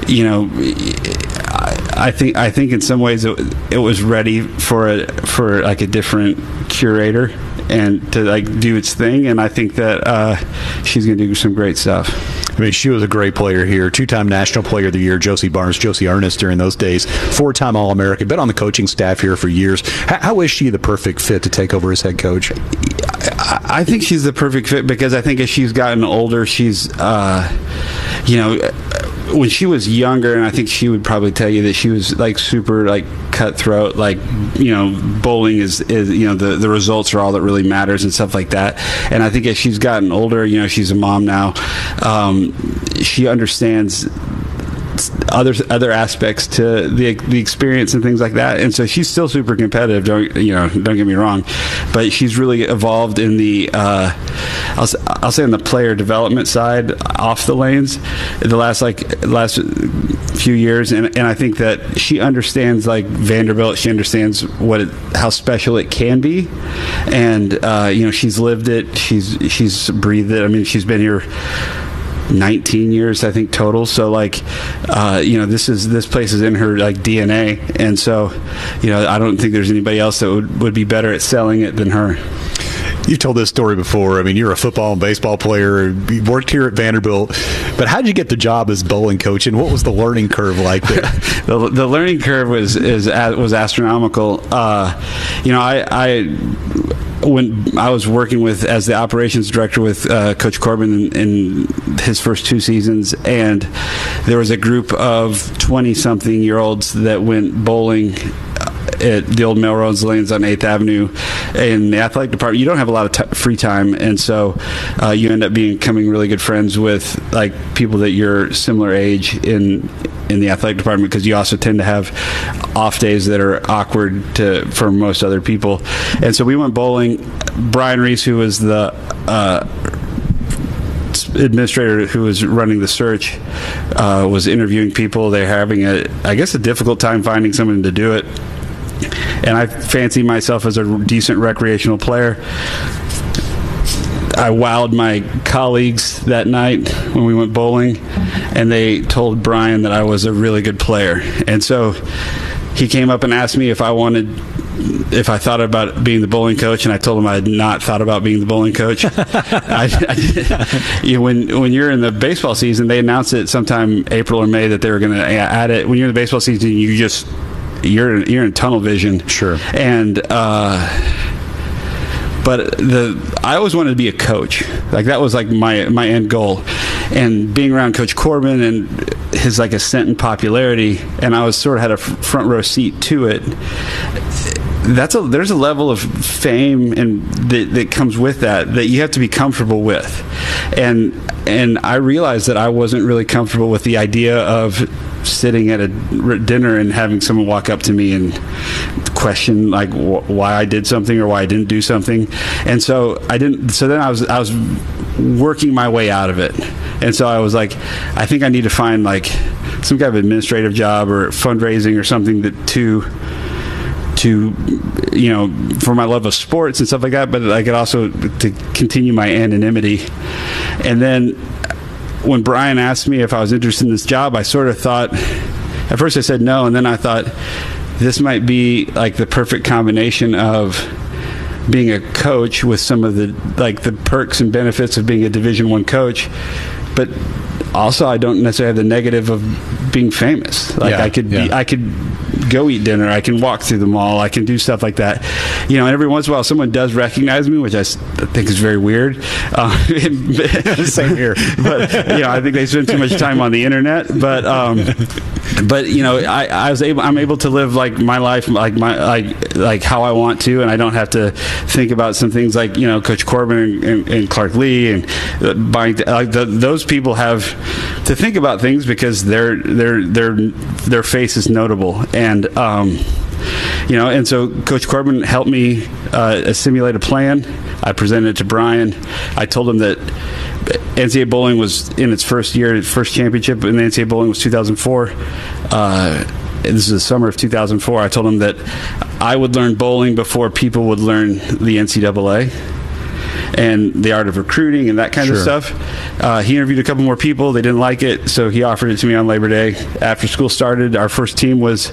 you know, I think in some ways it was ready for like a different curator and to like do its thing, and I think that she's going to do some great stuff. I mean, she was a great player here. 2-time National Player of the Year, Josie Barnes, Josie Ernest during those days. 4-time All-American. Been on the coaching staff here for years. How is she the perfect fit to take over as head coach? I think she's the perfect fit because I think as she's gotten older, she's, you know, when she was younger, and I think she would probably tell you that she was like super like cutthroat, like, you know, bowling is you know, the results are all that really matters and stuff like that. And I think as she's gotten older, you know, she's a mom now, she understands other aspects to the experience and things like that, and so she's still super competitive. Don't get me wrong, but she's really evolved in the I'll say on the player development side off the lanes the last few years, and I think that she understands like Vanderbilt. She understands how special it can be, and you know, she's lived it. She's breathed it. I mean, she's been here 19 years, I think, total. So like, you know, this place is in her like DNA, and so, you know, I don't think there's anybody else that would be better at selling it than her. You've told this story before. I mean, you're a football and baseball player. You worked here at Vanderbilt, but how did you get the job as bowling coach, and what was the learning curve like there? The learning curve was astronomical. You know, when I was working as the operations director with Coach Corbin in his first 2 seasons, and there was a group of 20-something-year-olds that went bowling at the old Melrose Lanes on 8th Avenue in the athletic department. You don't have a lot of free time, and so you end up becoming really good friends with like people that you're similar age in the athletic department, because you also tend to have off days that are awkward for most other people. And so we went bowling. Brian Reese, who was the administrator who was running the search, was interviewing people. They're having I guess a difficult time finding someone to do it. And I fancy myself as a decent recreational player. I wowed my colleagues that night when we went bowling, and they told Brian that I was a really good player. And so he came up and asked me if I thought about being the bowling coach, and I told him I had not thought about being the bowling coach. When you're in the baseball season, they announced it sometime April or May that they were going to add it. When you're in the baseball season, you're in tunnel vision. Sure. And but I always wanted to be a coach. Like that was like my end goal. And being around Coach Corbin and his like ascent in popularity, and I was sort of had a front row seat to it. There's a level of fame and that comes with that you have to be comfortable with, and I realized that I wasn't really comfortable with the idea of sitting at a dinner and having someone walk up to me and question like why I did something or why I didn't do something, and so I didn't. So then I was working my way out of it, and so I was like, I think I need to find like some kind of administrative job or fundraising or something to you know, for my love of sports and stuff like that, but I could also to continue my anonymity. And then when Brian asked me if I was interested in this job, I sort of thought, at first I said no, and then I thought this might be like the perfect combination of being a coach with some of the like the perks and benefits of being a Division I coach, but also I don't necessarily have the negative of being famous. Like I could go eat dinner, I can walk through the mall, I can do stuff like that, you know. And every once in a while someone does recognize me, which I think is very weird. Same here. But you know, I think they spend too much time on the internet, but you know, I'm able to live like my life like how I want to, and I don't have to think about some things like, you know, Coach Corbin and Clark Lee and buying like those people have to think about things because their face is notable. And you know, and so Coach Corbin helped me assimilate a plan. I presented it to Brian. I told him that NCAA bowling was in its first year, its first championship in the NCAA bowling was 2004. This is the summer of 2004. I told him that I would learn bowling before people would learn the NCAA. and the art of recruiting and that kind of stuff. He interviewed a couple more people. They didn't like it, so he offered it to me on Labor Day. After school started, our first team was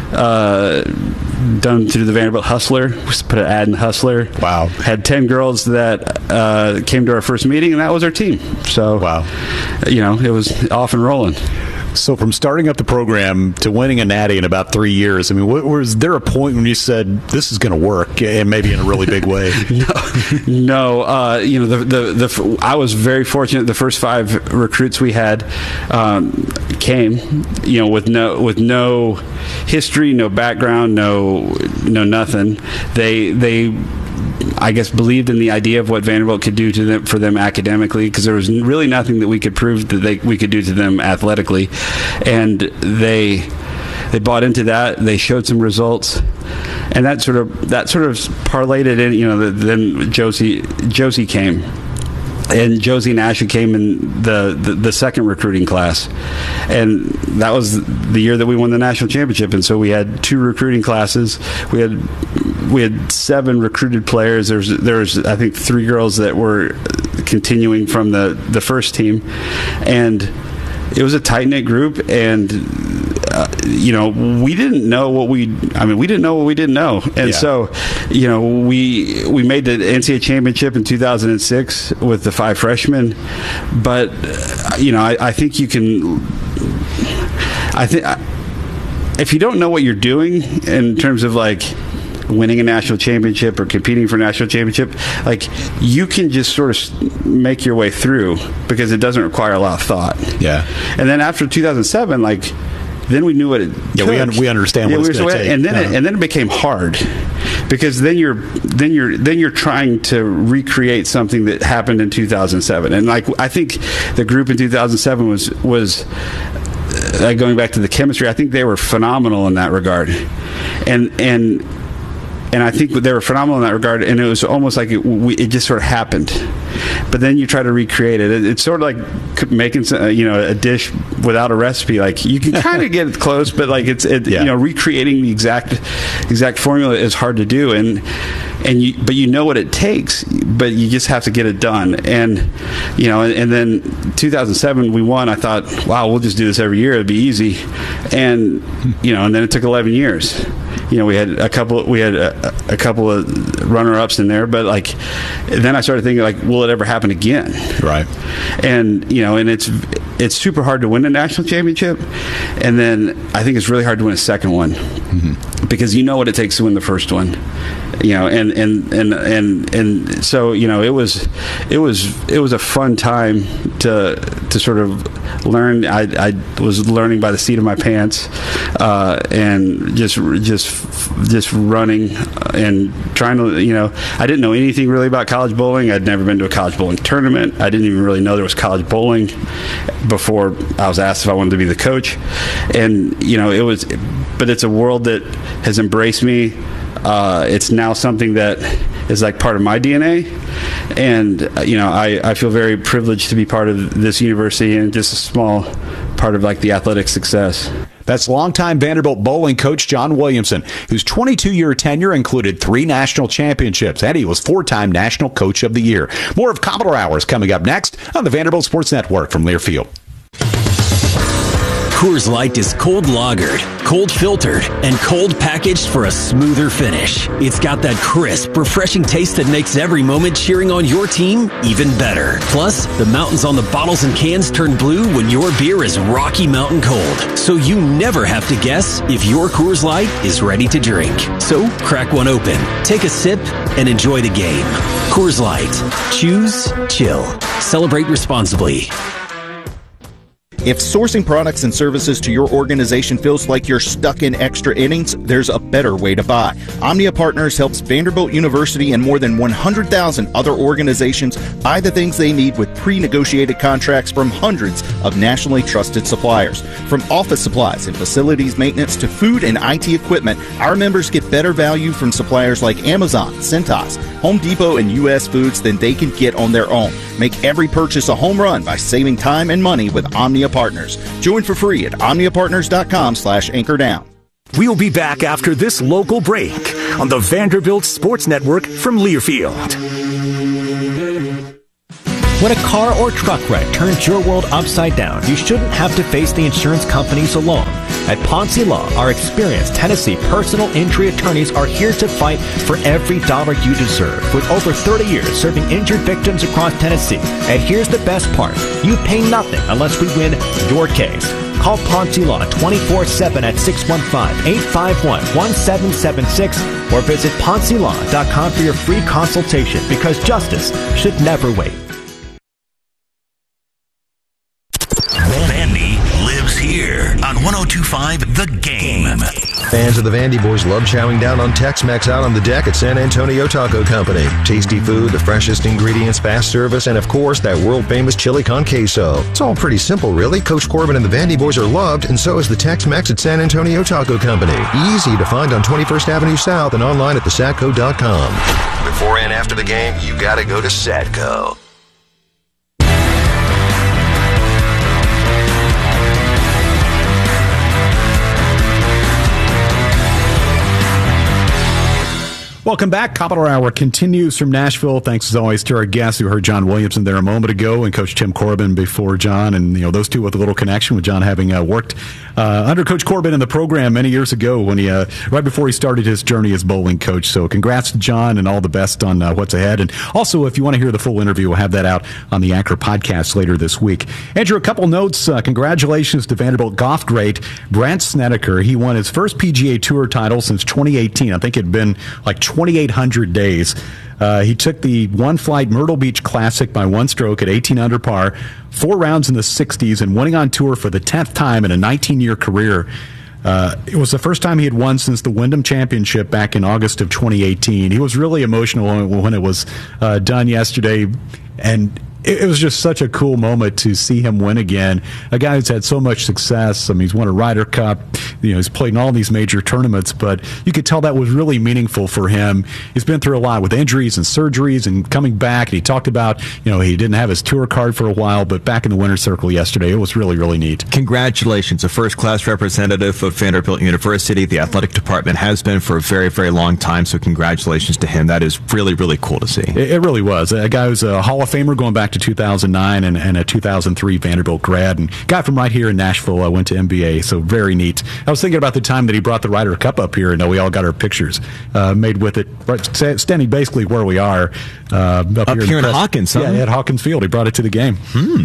done through the Vanderbilt Hustler. We put an ad in Hustler. Wow. Had 10 girls that came to our first meeting, and that was our team. So, it was off and rolling. So from starting up the program to winning a natty in about 3 years, I mean, was there a point when you said this is going to work, and maybe in a really big way? No. I was very fortunate. The first 5 recruits we had came, with no history, no background, no nothing. They I guess believed in the idea of what Vanderbilt could do for them academically, because there was really nothing that we could prove that we could do to them athletically, and they bought into that. They showed some results, and that sort of parlayed it in. Then Josie came. And Josie and Ashley came in the second recruiting class, and that was the year that we won the national championship. And so we had 2 recruiting classes. We had 7 recruited players. There was I think 3 girls that were continuing from the first team, and it was a tight-knit group. And we didn't know what we didn't know what we didn't know. And so, we made the NCAA championship in 2006 with the 5 freshmen. But, I think you can, if you don't know what you're doing in terms of like winning a national championship or competing for a national championship, like, you can just sort of make your way through because it doesn't require a lot of thought. Yeah. And then after 2007, like, then we knew what it took. We understand what it's going to take. And then it became hard, because then you're trying to recreate something that happened in 2007. And like, I think the group in 2007 was going back to the chemistry. I think they were phenomenal in that regard, and I think they were phenomenal in that regard. And it was almost like it just sort of happened. But then you try to recreate it. It's sort of like making a dish without a recipe. Like, you can kind of get it close, but like recreating the exact formula is hard to do. But you know what it takes, but you just have to get it done. And and then 2007 we won. I thought, wow, we'll just do this every year. It'd be easy. And and then it took 11 years. We had a couple of runner-ups in there, but like, then I started thinking, like, will it ever happen again? Right. And and it's super hard to win a national championship, and then I think it's really hard to win a second one, because you know what it takes to win the first one. And so it was a fun time to sort of learn. I was learning by the seat of my pants, and just running and trying to, I didn't know anything really about college bowling. I'd never been to a college bowling tournament. I didn't even really know there was college bowling before I was asked if I wanted to be the coach. And but it's a world that has embraced me. It's now something that is like part of my DNA, and I feel very privileged to be part of this university and just a small part of like the athletic success. That's longtime Vanderbilt bowling coach John Williamson, whose 22-year tenure included 3 national championships, and he was 4-time National Coach of the Year. More of Commodore Hours coming up next on the Vanderbilt Sports Network from Learfield. Coors Light is cold lagered, cold filtered, and cold packaged for a smoother finish. It's got that crisp, refreshing taste that makes every moment cheering on your team even better. Plus, the mountains on the bottles and cans turn blue when your beer is Rocky Mountain cold. So you never have to guess if your Coors Light is ready to drink. So crack one open, take a sip, and enjoy the game. Coors Light. Choose chill. Celebrate responsibly. If sourcing products and services to your organization feels like you're stuck in extra innings, there's a better way to buy. Omnia Partners helps Vanderbilt University and more than 100,000 other organizations buy the things they need with pre-negotiated contracts from hundreds of nationally trusted suppliers. From office supplies and facilities maintenance to food and IT equipment, our members get better value from suppliers like Amazon, Cintas, Home Depot, and U.S. Foods than they can get on their own. Make every purchase a home run by saving time and money with Omnia Partners. Join for free at omniapartners.com/anchordown. We'll be back after this local break on the Vanderbilt Sports Network from Learfield. When a car or truck wreck turns your world upside down, you shouldn't have to face the insurance companies alone. At Ponce Law, our experienced Tennessee personal injury attorneys are here to fight for every dollar you deserve. With over 30 years serving injured victims across Tennessee. And here's the best part. You pay nothing unless we win your case. Call Ponce Law 24/7 at 615-851-1776 or visit PonceLaw.com for your free consultation, because justice should never wait. Vandy lives here on 102.5 The Game. Fans of the Vandy Boys love chowing down on Tex-Mex out on the deck at San Antonio Taco Company. Tasty food, the freshest ingredients, fast service, and of course, that world-famous chili con queso. It's all pretty simple, really. Coach Corbin and the Vandy Boys are loved, and so is the Tex-Mex at San Antonio Taco Company. Easy to find on 21st Avenue South and online at thesatco.com. Before and after the game, you gotta go to Satco. Welcome back. Commodore Hour continues from Nashville. Thanks as always to our guests who heard John Williamson there a moment ago and Coach Tim Corbin before John. And, those two with a little connection with John having worked under Coach Corbin in the program many years ago when he, right before he started his journey as bowling coach. So congrats to John and all the best on what's ahead. And also, if you want to hear the full interview, we'll have that out on the Anchor podcast later this week. Andrew, a couple notes. Congratulations to Vanderbilt golf great Brandt Snedeker. He won his first PGA Tour title since 2018. I think it had been like 2,800 days. He took the One Flight Myrtle Beach Classic by one stroke at 18 under par, 4 rounds in the 60s, and winning on tour for the 10th time in a 19-year career. It was the first time he had won since the Wyndham Championship back in August of 2018. He was really emotional when it was done yesterday, and it was just such a cool moment to see him win again. A guy who's had so much success. I mean, he's won a Ryder Cup. He's played in all these major tournaments, but you could tell that was really meaningful for him. He's been through a lot with injuries and surgeries and coming back. And he talked about, he didn't have his tour card for a while, but back in the winner's circle yesterday, it was really, really neat. Congratulations. A first-class representative of Vanderbilt University. The athletic department has been for a very, very long time, so congratulations to him. That is really, really cool to see. It really was. A guy who's a Hall of Famer going back to 2009 and a 2003 Vanderbilt grad, and guy from right here in Nashville. Went to MBA, so very neat. I was thinking about the time that he brought the Ryder Cup up here, and we all got our pictures made with it, standing basically where we are up here in Hawkins. Huh? Yeah, at Hawkins Field. He brought it to the game.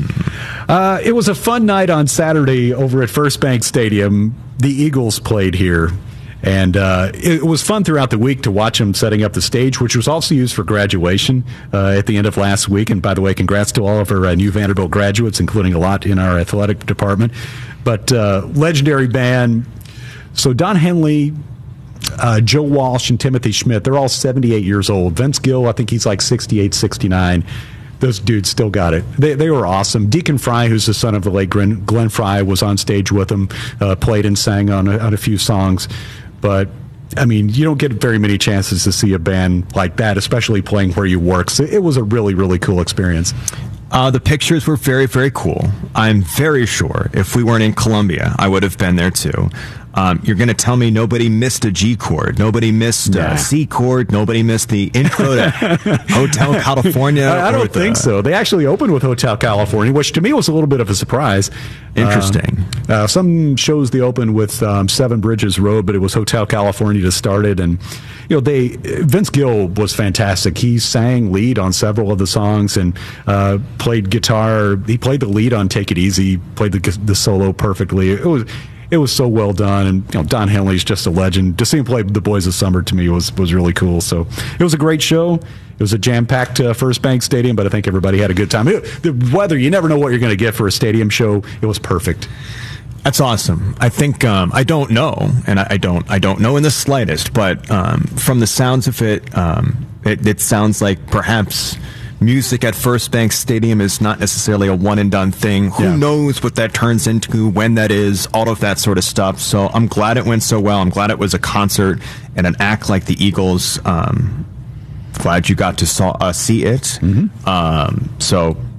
It was a fun night on Saturday over at First Bank Stadium. The Eagles played here. And it was fun throughout the week to watch them setting up the stage, which was also used for graduation at the end of last week. And by the way, congrats to all of our new Vanderbilt graduates, including a lot in our athletic department. But legendary band. So Don Henley, Joe Walsh, and Timothy Schmidt, they're all 78 years old. Vince Gill, I think he's like 68, 69. Those dudes still got it. They were awesome. Deacon Fry, who's the son of the late Glenn Fry, was on stage with them, played and sang on a few songs. But, I mean, you don't get very many chances to see a band like that, especially playing where you work. So it was a really, really cool experience. The pictures were very, very cool. I'm very sure if we weren't in Columbia, I would have been there too. You're going to tell me nobody missed a G chord, nobody missed a C chord, nobody missed the intro to Hotel California? I don't think so. They actually opened with Hotel California, which to me was a little bit of a surprise. Interesting. Some shows they opened with Seven Bridges Road, but it was Hotel California to start it. And Vince Gill was fantastic. He sang lead on several of the songs and played guitar. He played the lead on Take It Easy, played the solo perfectly. It was so well done, and Don Henley's just a legend. To see him play the Boys of Summer to me was really cool. So it was a great show. It was a jam-packed First Bank Stadium, but I think everybody had a good time. The weather, you never know what you're going to get for a stadium show. It was perfect. That's awesome. I think I don't know, and I don't know in the slightest, but from the sounds of it, it sounds like perhaps music at First Bank Stadium is not necessarily a one-and-done thing. Who knows what that turns into, when that is, all of that sort of stuff. So I'm glad it went so well. I'm glad it was a concert and an act like the Eagles. Glad you got to see it. So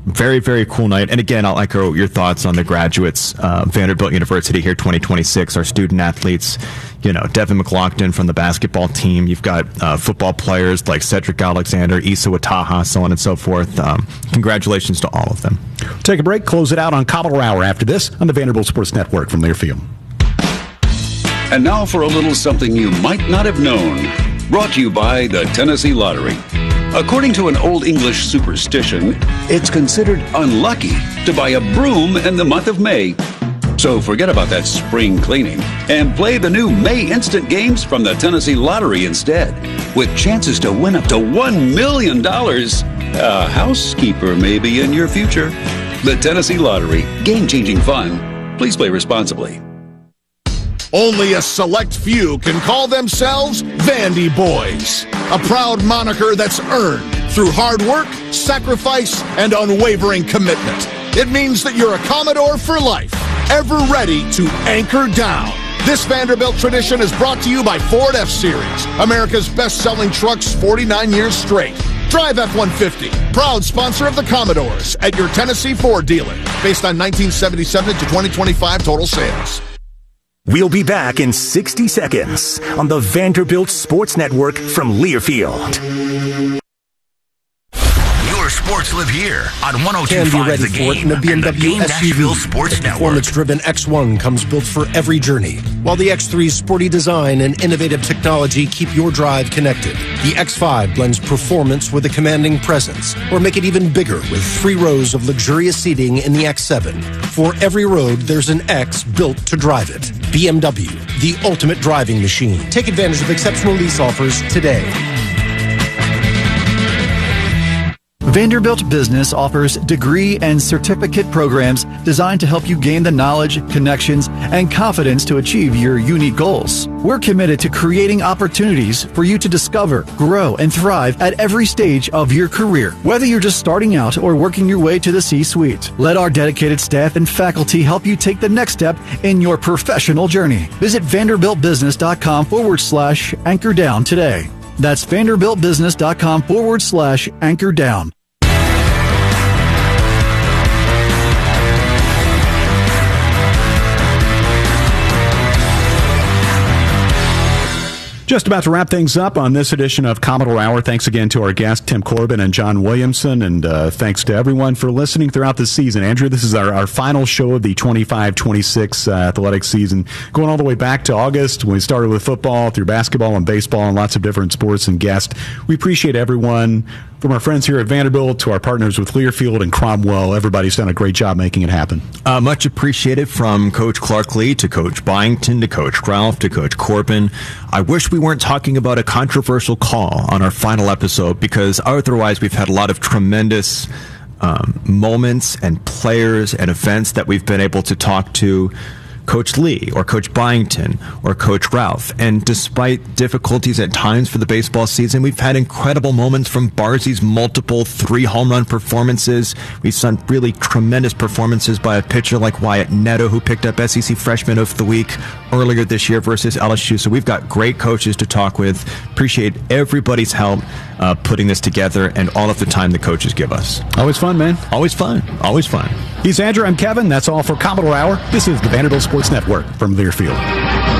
Very, very cool night. And again, I'll echo your thoughts on the graduates. Vanderbilt University here, 2026, our student athletes. Devin McLaughlin from the basketball team. You've got football players like Cedric Alexander, Issa Wataha, so on and so forth. Congratulations to all of them. Take a break, close it out on Commodore Hour after this on the Vanderbilt Sports Network from Learfield. And now for a little something you might not have known. Brought to you by the Tennessee Lottery. According to an Old English superstition, it's considered unlucky to buy a broom in the month of May. So forget about that spring cleaning and play the new May Instant games from the Tennessee Lottery instead, with chances to win up to $1 million. A housekeeper may be in your future. The Tennessee Lottery. Game-changing fun. Please play responsibly. Only a select few can call themselves Vandy Boys, a proud moniker that's earned through hard work, sacrifice, and unwavering commitment. It means that you're a Commodore for life, ever ready to anchor down. This Vanderbilt tradition is brought to you by Ford F-Series, America's best-selling trucks 49 years straight. Drive F-150, proud sponsor of the Commodores at your Tennessee Ford dealer, based on 1977 to 2025 total sales. We'll be back in 60 seconds on the Vanderbilt Sports Network from Learfield. Your sports live here on 102.5 Can be ready The for Game it in a BMW and the Game Nashville SUV. Sports The Network. performance-driven X1 comes built for every journey, while the X3's sporty design and innovative technology keep your drive connected. The X5 blends performance with a commanding presence, or make it even bigger with 3 rows of luxurious seating in the X7. For every road, there's an X built to drive it. BMW, the ultimate driving machine. Take advantage of exceptional lease offers today. Vanderbilt Business offers degree and certificate programs designed to help you gain the knowledge, connections, and confidence to achieve your unique goals. We're committed to creating opportunities for you to discover, grow, and thrive at every stage of your career, whether you're just starting out or working your way to the C-suite. Let our dedicated staff and faculty help you take the next step in your professional journey. Visit vanderbiltbusiness.com/anchor down today. That's vanderbiltbusiness.com/anchor down. Just about to wrap things up on this edition of Commodore Hour. Thanks again to our guests, Tim Corbin and John Williamson, and thanks to everyone for listening throughout the season. Andrew, this is our final show of the 25-26 athletic season, going all the way back to August when we started with football, through basketball and baseball and lots of different sports and guests. We appreciate everyone, from our friends here at Vanderbilt to our partners with Learfield and Cromwell. Everybody's done a great job making it happen. Much appreciated, from Coach Clark Lee to Coach Byington to Coach Ralph to Coach Corbin. I wish we weren't talking about a controversial call on our final episode, because otherwise we've had a lot of tremendous moments and players and events that we've been able to talk to Coach Lee or Coach Byington or Coach Ralph. And despite difficulties at times for the baseball season, we've had incredible moments from Barzie's multiple 3 home run performances. We've seen really tremendous performances by a pitcher like Wyatt Neto, who picked up SEC Freshman of the Week earlier this year versus LSU. So we've got great coaches to talk with. Appreciate everybody's help putting this together and all of the time the coaches give us. Always fun, man. Always fun. Always fun. He's Andrew. I'm Kevin. That's all for Commodore Hour. This is the Vanderbilt Sports Network from Learfield.